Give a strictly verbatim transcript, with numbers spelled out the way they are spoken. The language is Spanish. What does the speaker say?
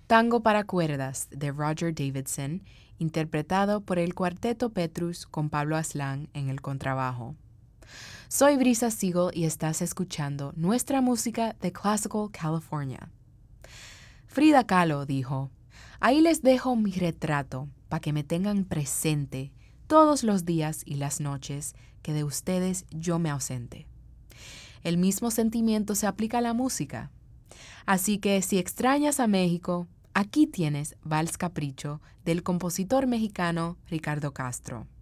Tango para cuerdas de Roger Davidson, interpretado por el Cuarteto Petrus con Pablo Aslán en el contrabajo. Soy Brisa Siegel y estás escuchando nuestra música de Classical California. Frida Kahlo dijo, ahí les dejo mi retrato para que me tengan presente todos los días y las noches que de ustedes yo me ausente. El mismo sentimiento se aplica a la música. Así que si extrañas a México, aquí tienes Vals Capricho del compositor mexicano Ricardo Castro.